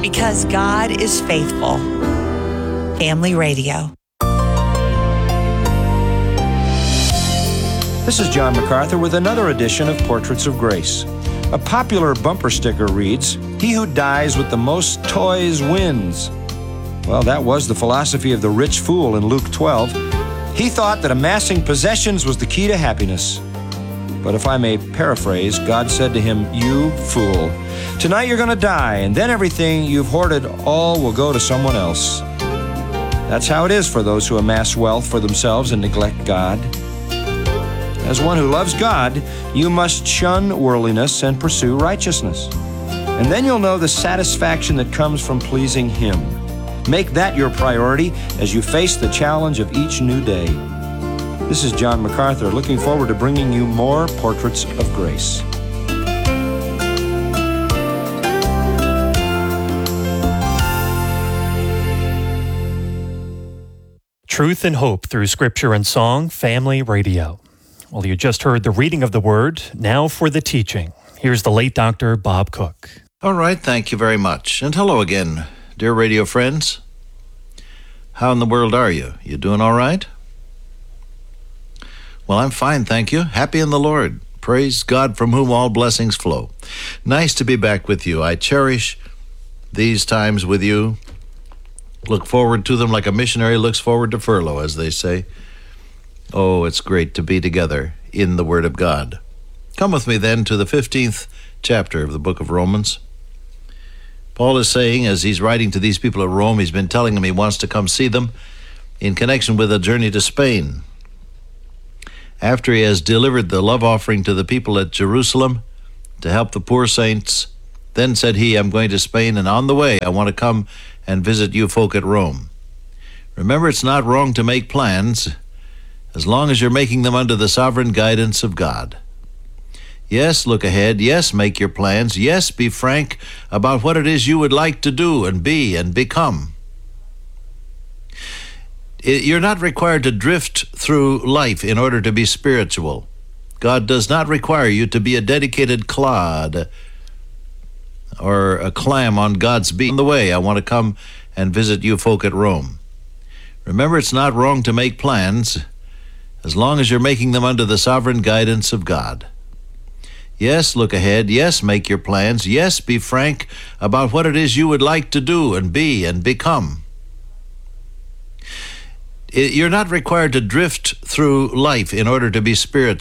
Because God is faithful. Family Radio. This is John MacArthur with another edition of Portraits of Grace. A popular bumper sticker reads, "He who dies with the most toys wins." Well, that was the philosophy of the rich fool in Luke 12. He thought that amassing possessions was the key to happiness. But if I may paraphrase, God said to him, "You fool, tonight you're going to die, and then everything you've hoarded all will go to someone else." That's how it is for those who amass wealth for themselves and neglect God. As one who loves God, you must shun worldliness and pursue righteousness. And then you'll know the satisfaction that comes from pleasing Him. Make that your priority as you face the challenge of each new day. This is John MacArthur, looking forward to bringing you more Portraits of Grace. Truth and hope through Scripture and Song, Family Radio. Well, you just heard the reading of the Word. Now for the teaching. Here's the late Dr. Bob Cook. All right, thank you very much. And hello again, dear radio friends. How in the world are you? You doing all right? Well, I'm fine, thank you. Happy in the Lord. Praise God, from whom all blessings flow. Nice to be back with you. I cherish these times with you. Look forward to them like a missionary looks forward to furlough, as they say. Oh, it's great to be together in the Word of God. Come with me then to the 15th chapter of the book of Romans. Paul is saying, as he's writing to these people at Rome, he's been telling them he wants to come see them in connection with a journey to Spain. After he has delivered the love offering to the people at Jerusalem to help the poor saints, then said he, "I'm going to Spain, and on the way I want to come and visit you folk at Rome." Remember, it's not wrong to make plans as long as you're making them under the sovereign guidance of God. Yes, look ahead. Yes, make your plans. Yes, be frank about what it is you would like to do and be and become. You're not required to drift through life in order to be spiritual. God does not require you to be a dedicated clod or a clam on God's beach. On the way, I want to come and visit you folk at Rome. Remember, it's not wrong to make plans as long as you're making them under the sovereign guidance of God. Yes, look ahead. Yes, make your plans. Yes, be frank about what it is you would like to do and be and become. You're not required to drift through life in order to be spiritual.